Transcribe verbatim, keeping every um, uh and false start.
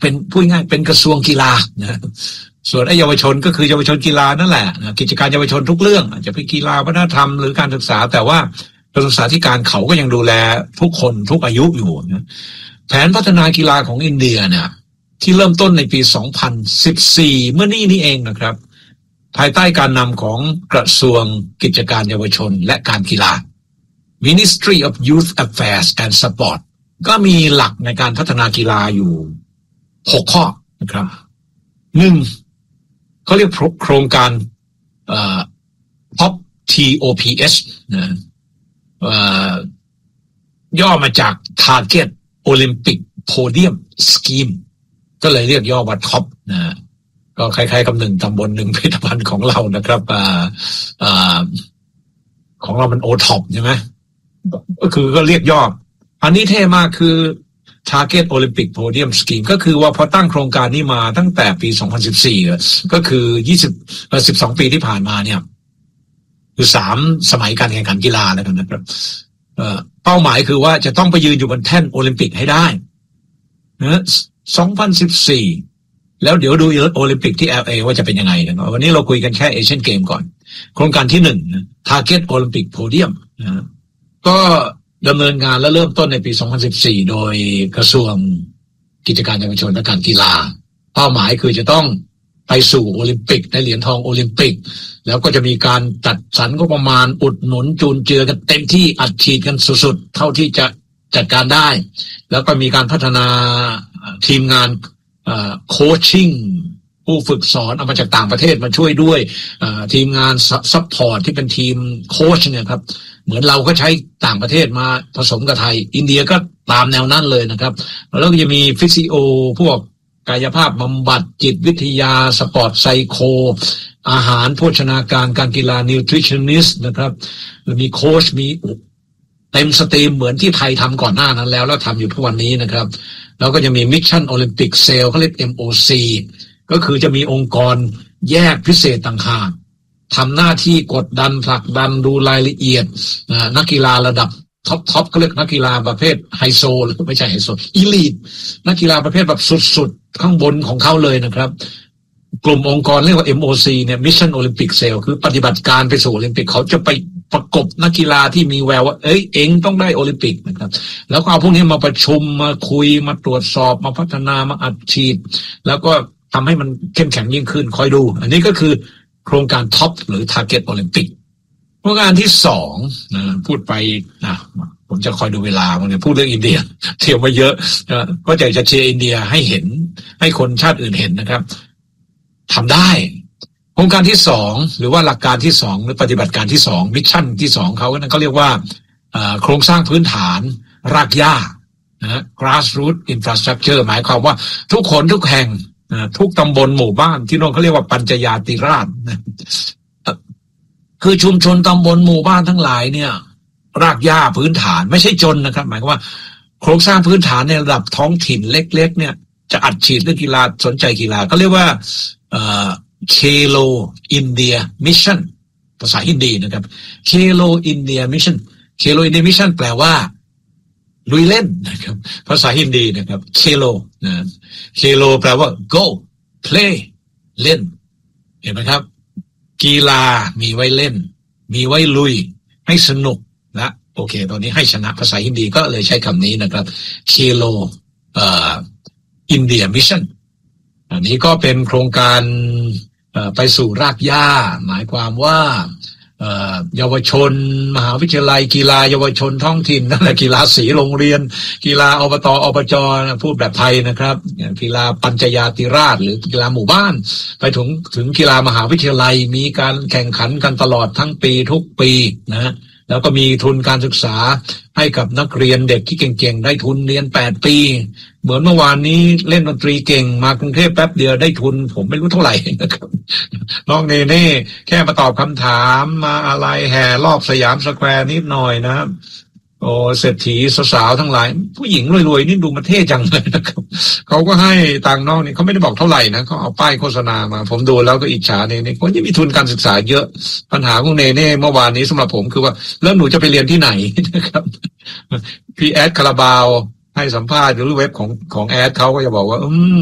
เป็นพูดง่ายเป็นกระทรวงกีฬานะส่วนไอ้เยาวชนก็คือเยาวชนกีฬานั่นแหละนะกิจการเยาวชนทุกเรื่องอาจจะเป็นกีฬาวัฒนธรรมหรือการศึกษาแต่ว่ากระทรวงศึกษาธิการเขาก็ยังดูแลทุกคนทุกอายุอยู่นะแผนพัฒนากีฬาของอินเดียเนี่ยที่เริ่มต้นในปีสองพันสิบสี่เมื่อนี่นี่เองนะครับภายใต้การนำของกระทรวงกิจการเยาวชนและการกีฬา Ministry of Youth Affairs and Sport ก็มีหลักในการพัฒนากีฬาอยู่หกข้อนะครับหนึ่งเขาเรียกโครงการเอ่อ ท็อป ที โอ พี เอส นะเอ่อย่อมาจาก Target Olympic Podium Scheme ก็เลยเรียกย่อว่าท็อปนะก็คล้ายๆกับหนึ่งตำบลหนึ่งผลิตภัณฑ์ของเรานะครับอ่าอ่าของเรามันโอท็อปใช่ไหมก็คือก็เรียกย่ออันนี้เท่มากคือ Target Olympic Podium Scheme ก็คือว่าพอตั้งโครงการนี้มาตั้งแต่ปีสองพันสิบสี่ก็คือยี่สิบเอ่อสิบสองปีที่ผ่านมาเนี่ยคือสามสมัยการแข่งขันกีฬาแล้วกันนะครับเอ่อเป้าหมายคือว่าจะต้องไปยืนอยู่บนแท่นโอลิมปิกให้ได้นะสองพันสิบสี่แล้วเดี๋ยวดูโอลิมปิกที่ แอล เอ ว่าจะเป็นยังไงนะวันนี้เราคุยกันแค่เอเชียนเกมก่อนโครงการที่หนึ่ง Target Olympic Podium นะก็ดำเนินงานและเริ่มต้นในปีสองพันสิบสี่โดยกระทรวงกิจการเยาวชนและการกีฬาเป้าหมายคือจะต้องไปสู่โอลิมปิกได้เหรียญทองโอลิมปิกแล้วก็จะมีการจัดสรรงบประมาณอุดหนุนจูนเจือกันเต็มที่อัดฉีดกันสุดๆเท่าที่จะจัดการได้แล้วก็มีการพัฒนาทีมงานโคชชิ่งผู้ฝึกสอนเอามาจากต่างประเทศมาช่วยด้วยทีมงานซัพพอร์ตที่เป็นทีมโค้ชเนี่ยครับเหมือนเราก็ใช้ต่างประเทศมาผสมกับไทยอินเดียก็ตามแนวนั้นเลยนะครับแล้วก็จะมีฟิสิโอพวกกายภาพบำบัดจิตวิทยาสปอร์ตไซโคอาหารโภชนาการการกีฬานิวทริชั่นนิสต์นะครับมีโค้ชมีเต็มสตรีมเหมือนที่ไทยทำก่อนหน้านั้นแล้วแล้วทำอยู่ทุกวันนี้นะครับแล้วก็จะมีมิชชั่นโอลิมปิกเซลเขาเรียก เอ็ม โอ ซี ก็คือจะมีองค์กรแยกพิเศษต่างหากทำหน้าที่กดดันผลักดันดูรายละเอียดนักกีฬาระดับท็อปท็อปเขาเรียกนักกีฬาประเภทไฮโซหรือไม่ใช่ไฮโซอีลีทนักกีฬาประเภทแบบสุดๆข้างบนของเขาเลยนะครับกลุ่มองค์กรเรียกว่า เอ็ม โอ ซี เนี่ย Mission Olympic Cell คือปฏิบัติการไปสู่โอลิมปิกเขาจะไปประกบนักกีฬาที่มีแววว่าเอ้ยเองต้องได้โอลิมปิกนะครับแล้วก็เอาพวกนี้มาประชุมมาคุยมาตรวจสอบมาพัฒนามาอัดฉีดแล้วก็ทำให้มันเข้มแข็งยิ่งขึ้นคอยดูอันนี้ก็คือโครงการท็อปหรือ Target Olympic โครงการที่สองนะพูดไปนะผมจะคอยดูเวลาผมจะพูดเรื่องอินเดียเที่ยวมาเยอะนะก็อยากจะเชียร์อินเดียให้เห็นให้คนชาติอื่นเห็นนะครับทำได้โครงการที่สองหรือว่าหลักการที่สองหรือปฏิบัติการที่สองมิชชั่นที่สองเขานั่นเขาเรียกว่าโครงสร้างพื้นฐานรากหญ้านะ grassroots infrastructure หมายความว่าทุกคนทุกแห่งทุกตำบลหมู่บ้านที่โน่นเขาเรียกว่าปัญจยาติราชคือชุมชนตำบลหมู่บ้านทั้งหลายเนี่ยรากหญ้าพื้นฐานไม่ใช่จนนะครับหมายความว่าโครงสร้างพื้นฐานในระดับท้องถิ่นเล็กๆเนี่ยจะอัดฉีดเรื่องกีฬาสนใจกีฬาก็เรียกว่าเอ่อ Khelo India Mission ภาษาฮินดีนะครับ Khelo India Mission Khelo India Mission แปลว่าลุยเล่นนะครับภาษาฮินดีนะครับ Khelo นะ Khelo แปลว่า go play เล่นเห็นไหมครับกีฬามีไว้เล่นมีไว้ลุยให้สนุกนะโอเคตอนนี้ให้ชนะภาษาฮินดีก็เลยใช้คำนี้นะครับ Khelo เอ่อ India Mission อันนี้ก็เป็นโครงการไปสู่รากหญ้าหมายความว่าเยาวชนมหาวิทยาลัยกีฬาเยาวชนท้องถิ่นนั่นแหละกีฬาสีโรงเรียนกีฬาอบตอบจพูดแบบไทยนะครับกีฬาปัญจยาติราชหรือกีฬาหมู่บ้านไปถึงถึงกีฬามหาวิทยาลัยมีการแข่งขันกันตลอดทั้งปีทุกปีนะแล้วก็มีทุนการศึกษาให้กับนักเรียนเด็กที่เก่งๆได้ทุนเรียนแปดปีเหมือนเมื่อวานนี้เล่นดนตรีเก่งมากรุงเทพแป๊บเดียวได้ทุนผมไม่รู้เท่าไหร่นะครับน้องเนเน่แค่มาตอบคำถามมาอะไรแห่รอบสยามสแควร์นิดหน่อยนะครับโอ้เศรษฐีสาวๆทั้งหลายผู้หญิงรวยๆนี่ดูมาเท่จังเลยนะครับเขาก็ให้ตังค์น้องนี่เขาไม่ได้บอกเท่าไหร่นะเขาเอาป้ายโฆษณามาผมดูแล้วก็อิจฉาเนเน่คนที่มีทุนการศึกษาเยอะปัญหาของเนเน่เมื่อวานนี้สำหรับผมคือว่าแล้วหนูจะไปเรียนที่ไหนนะครับพี่แอดคาราบาวให้สัมภาษณ์หรือเว็บของของแอดเขาก็จะบอกว่าอืม